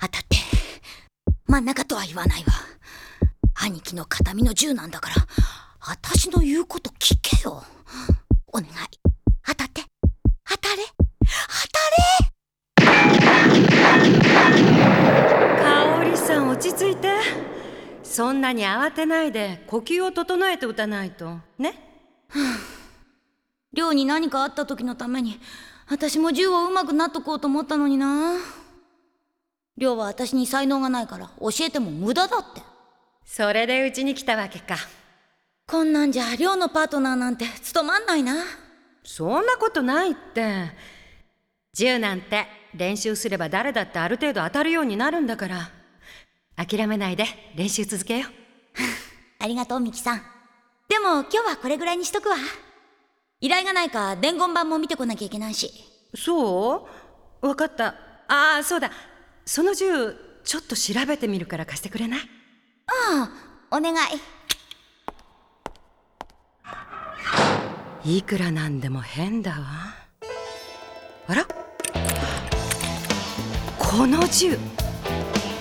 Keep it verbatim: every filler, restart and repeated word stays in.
当たって。真ん中とは言わないわ。兄貴の形見の銃なんだから、私の言うこと聞けよ。お願い、当たって。当たれ当たれ。 香織さん、落ち着いて。そんなに慌てないで呼吸を整えて打たないとね。 亮に何かあった時のために私も銃を上手くなっとこうと思ったのにな。亮は私に才能がないから教えても無駄だって。 それでうちに来たわけか。 こんなんじゃ亮のパートナーなんて務まんないな。 そんなことないって。銃なんて練習すれば誰だってある程度当たるようになるんだから。諦めないで練習続けよう。 ありがとうミキさん。でも今日はこれぐらいにしとくわ。依頼がないか伝言板も見てこなきゃいけないし。 そう？わかった。ああ、そうだ。その銃ちょっと調べてみるから貸してくれない？ ああ、お願い。いくらなんでも変だわ。あら？この銃